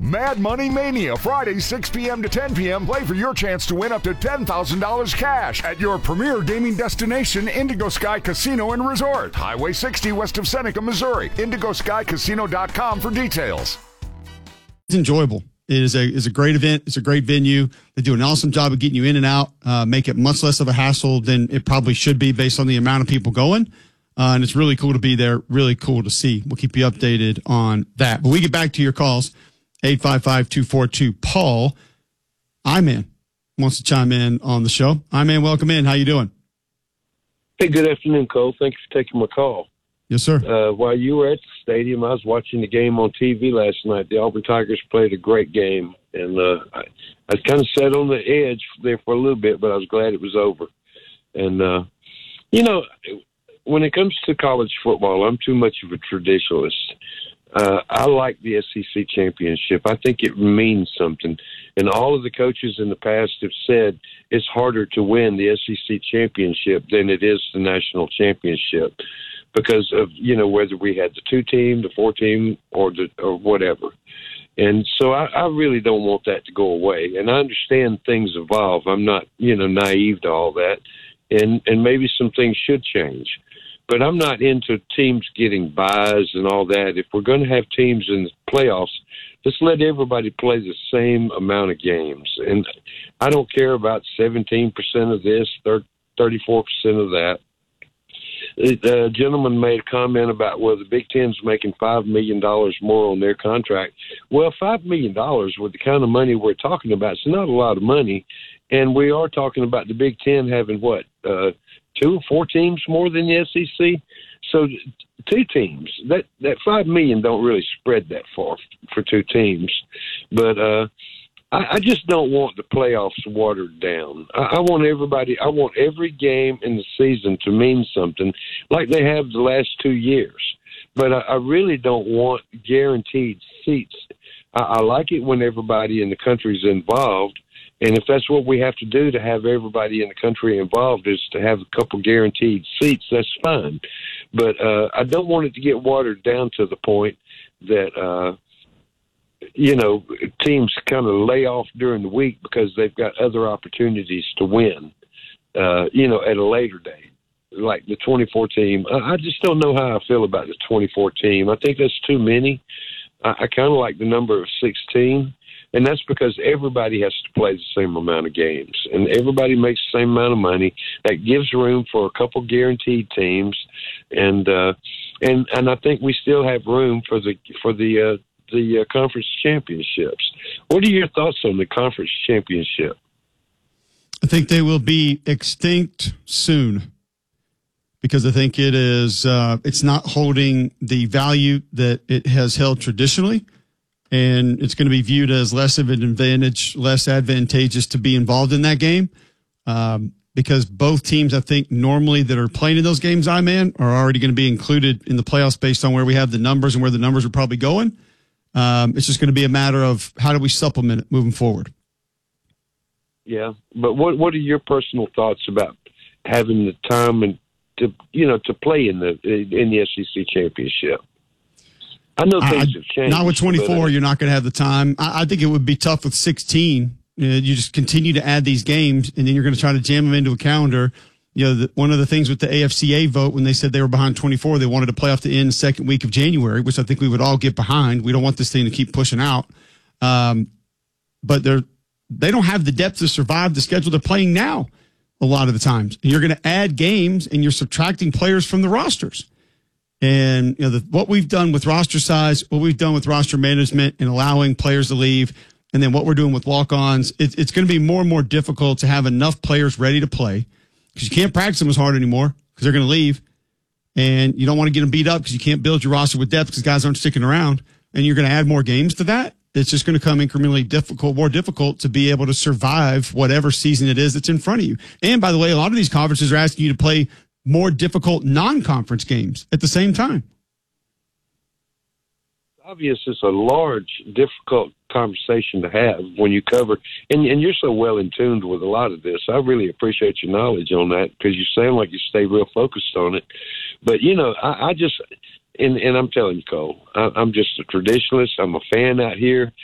Mad Money Mania, Friday, 6 p.m. to 10 p.m. Play for your chance to win up to $10,000 cash at your premier gaming destination, Indigo Sky Casino and Resort. Highway 60 west of Seneca, Missouri. IndigoSkyCasino.com for details. It's enjoyable. It is a great event. It's a great venue. They do an awesome job of getting you in and out, make it much less of a hassle than it probably should be based on the amount of people going. And it's really cool to be there, really cool to see. We'll keep you updated on that. But we get back to your calls. 855-242-PAUL. I-Man wants to chime in on the show. I-Man, welcome in. How you doing? Hey, good afternoon, Cole. Thank you for taking my call. Yes, sir. While you were at the stadium, I was watching the game on TV last night. The Auburn Tigers played a great game, and I kind of sat on the edge there for a little bit, but I was glad it was over. And, when it comes to college football, I'm too much of a traditionalist. I like the SEC championship. I think it means something. And all of the coaches in the past have said it's harder to win the SEC championship than it is the national championship because of, whether we had the 2-team, the 4-team, or whatever. And so I really don't want that to go away. And I understand things evolve. I'm not, naive to all that. And maybe some things should change. But I'm not into teams getting buys and all that. If we're going to have teams in the playoffs, just let everybody play the same amount of games. And I don't care about 17% of this, 34% of that. The gentleman made a comment about, the Big Ten's making $5 million more on their contract. Well, $5 million with the kind of money we're talking about, it's not a lot of money. And we are talking about the Big Ten having, 2 or 4 teams more than the SEC. So 2 teams, that $5 million don't really spread that far for 2 teams. But I just don't want the playoffs watered down. I want every game in the season to mean something like they have the last 2 years. But I really don't want guaranteed seats. I like it when everybody in the country is involved. And if that's what we have to do to have everybody in the country involved is to have a couple guaranteed seats, that's fine. But I don't want it to get watered down to the point that, teams kind of lay off during the week because they've got other opportunities to win, at a later date, like the 24 team. I just don't know how I feel about the 24 team. I think that's too many. I kind of like the number of 16. And that's because everybody has to play the same amount of games, and everybody makes the same amount of money. That gives room for a couple guaranteed teams, and I think we still have room for the conference championships. What are your thoughts on the conference championship? I think they will be extinct soon because I think it is. It's not holding the value that it has held traditionally. And it's going to be viewed as less of an advantage, less advantageous to be involved in that game because both teams, I think, normally that are playing in those games, are already going to be included in the playoffs based on where we have the numbers and where the numbers are probably going. It's just going to be a matter of how do we supplement it moving forward. Yeah, but what are your personal thoughts about having the time and to play in the SEC championship? I know things have changed. Not with 24, you're not going to have the time. I think it would be tough with 16. You just continue to add these games, and then you're going to try to jam them into a calendar. One of the things with the AFCA vote, when they said they were behind 24, they wanted to play off the end second week of January, which I think we would all get behind. We don't want this thing to keep pushing out. But they don't have the depth to survive the schedule they're playing now a lot of the times. And you're going to add games, and you're subtracting players from the rosters. And what we've done with roster size, what we've done with roster management and allowing players to leave, and then what we're doing with walk-ons, it's going to be more and more difficult to have enough players ready to play because you can't practice them as hard anymore because they're going to leave. And you don't want to get them beat up because you can't build your roster with depth because guys aren't sticking around. And you're going to add more games to that. It's just going to come incrementally more difficult to be able to survive whatever season it is that's in front of you. And by the way, a lot of these conferences are asking you to play more difficult non-conference games at the same time. Obvious, it's a large, difficult conversation to have when you cover, and you're so well in tuned with a lot of this. I really appreciate your knowledge on that because you sound like you stay real focused on it. But, I just, and I'm telling you, Cole, I'm just a traditionalist. I'm a fan out here.